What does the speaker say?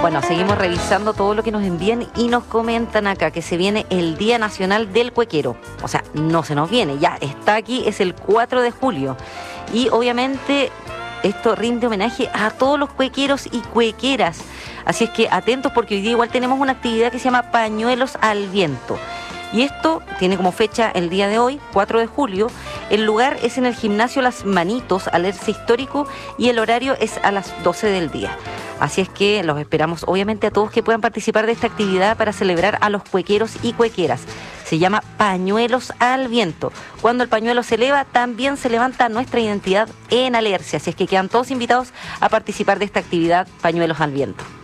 Bueno, seguimos revisando todo lo que nos envían y nos comentan acá que se viene el Día Nacional del Cuequero. O sea, no se nos viene, ya está aquí, es el 4 de julio. Y obviamente esto rinde homenaje a todos los cuequeros y cuequeras. Así es que atentos porque hoy día igual tenemos una actividad que se llama Pañuelos al Viento. Y esto tiene como fecha el día de hoy, 4 de julio. El lugar es en el gimnasio Las Manitos, Alerce Histórico, y el horario es a las 12 del día. Así es que los esperamos, obviamente, a todos que puedan participar de esta actividad para celebrar a los cuequeros y cuequeras. Se llama Pañuelos al Viento. Cuando el pañuelo se eleva, también se levanta nuestra identidad en Alerce. Así es que quedan todos invitados a participar de esta actividad Pañuelos al Viento.